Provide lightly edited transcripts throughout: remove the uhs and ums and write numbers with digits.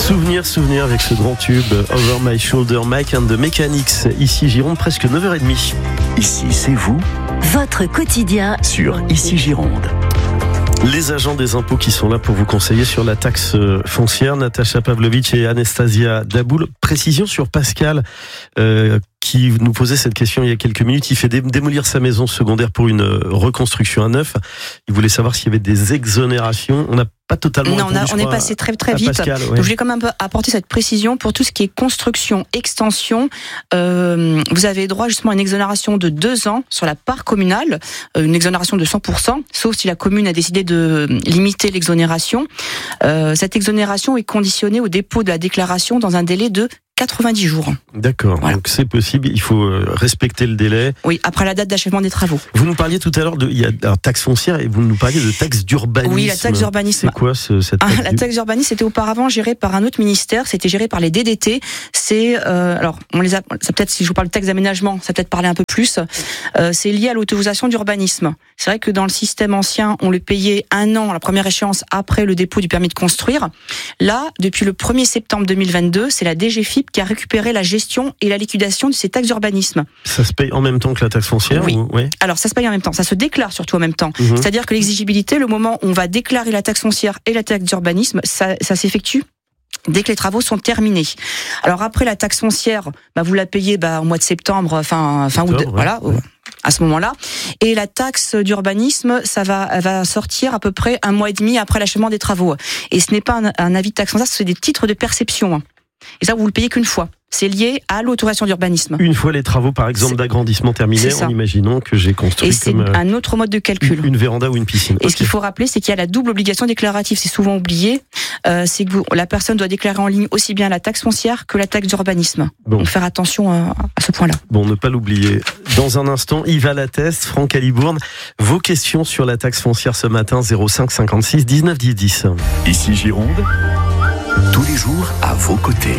Souvenir avec ce grand tube Over My Shoulder, Mike and the Mechanics. Ici Gironde, presque 9h30. Ici c'est vous, votre quotidien sur Ici Gironde. Les agents des impôts qui sont là pour vous conseiller sur la taxe foncière, Natacha Pavlovic et Anastasia Daboul. Précision sur Pascal, qui nous posait cette question il y a quelques minutes. Il fait démolir sa maison secondaire pour une reconstruction à neuf. Il voulait savoir s'il y avait des exonérations. On n'a pas totalement répondu, on est passé très vite. Pascal, ouais. Donc je voulais quand même apporter cette précision pour tout ce qui est construction, extension. Vous avez droit justement à une exonération de 2 ans sur la part communale, une exonération de 100%, sauf si la commune a décidé de limiter l'exonération. Cette exonération est conditionnée au dépôt de la déclaration dans un délai de 90 jours. D'accord, voilà. Donc c'est possible, il faut respecter le délai. Oui, après la date d'achèvement des travaux. Vous nous parliez tout à l'heure il y a la taxe foncière et vous nous parliez de taxe d'urbanisme. Oui, la taxe d'urbanisme. C'est quoi cette taxe La taxe d'urbanisme, c'était auparavant géré par un autre ministère, c'était géré par les DDT. C'est alors on les a, ça peut-être si je vous parle de taxe d'aménagement, ça peut-être parler un peu plus. C'est lié à l'autorisation d'urbanisme. C'est vrai que dans le système ancien, on le payait 1 an, la première échéance après le dépôt du permis de construire. Là, depuis le 1er septembre 2022, c'est la DGFiP qui a récupéré la gestion et la liquidation de ces taxes d'urbanisme. Ça se paye en même temps que la taxe foncière? Oui. Ouais. Alors ça se paye en même temps, ça se déclare surtout en même temps. C'est-à-dire que l'exigibilité, le moment où on va déclarer la taxe foncière et la taxe d'urbanisme, ça s'effectue dès que les travaux sont terminés. Alors après la taxe foncière, vous la payez au mois de septembre, fin août, ouais. voilà. À ce moment-là. Et la taxe d'urbanisme, elle va sortir à peu près 1 mois et demi après l'achèvement des travaux. Et ce n'est pas un avis de taxe foncière, c'est des titres de perception. Et ça, vous le payez qu'une fois. C'est lié à l'autorisation d'urbanisme. Une fois les travaux, par exemple, d'agrandissement terminés, en imaginant que j'ai construit et c'est un autre mode de calcul. Une véranda ou une piscine. Et ce qu'il faut rappeler, c'est qu'il y a la double obligation déclarative. C'est souvent oublié. C'est que la personne doit déclarer en ligne aussi bien la taxe foncière que la taxe d'urbanisme. Bon. Donc faire attention à ce point-là. Bon, ne pas l'oublier. Dans un instant, Yves Latteste, Franck Alibourne. Vos questions sur la taxe foncière ce matin, 05 56 19 10 10. Ici Gironde, tous les jours à vos côtés.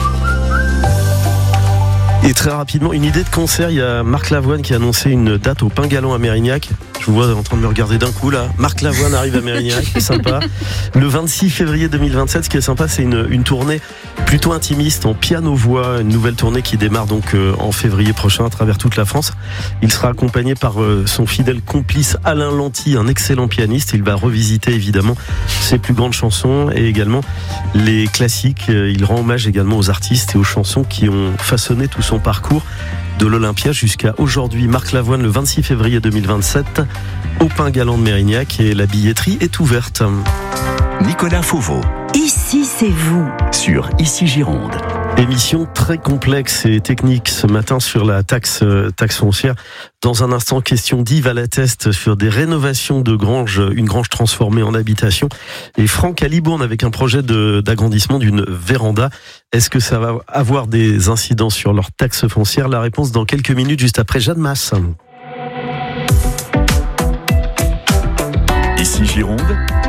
Et très rapidement, une idée de concert. Il y a Marc Lavoine qui a annoncé une date au Pain Galant à Mérignac. Je vous vois en train de me regarder d'un coup là. Marc Lavoine arrive à Mérignac, c'est sympa. Le 26 février 2027, ce qui est sympa, c'est une tournée plutôt intimiste en piano-voix. Une nouvelle tournée qui démarre donc en février prochain à travers toute la France. Il sera accompagné par son fidèle complice Alain Lanty, un excellent pianiste. Il va revisiter évidemment ses plus grandes chansons et également les classiques. Il rend hommage également aux artistes et aux chansons qui ont façonné tout son parcours de l'Olympia jusqu'à aujourd'hui. Marc Lavoine le 26 février 2027 au Pain Galant de Mérignac et la billetterie est ouverte. Nicolas Fauveau. Ici c'est vous Sur Ici Gironde. Émission très complexe et technique ce matin sur la taxe foncière. Dans un instant, question d'Yves Latteste sur des rénovations de grange, une grange transformée en habitation. Et Franck Alibourne avec un projet d'agrandissement d'une véranda. Est-ce que ça va avoir des incidences sur leur taxe foncière? La réponse dans quelques minutes, juste après Jeanne Masse. Ici Gironde,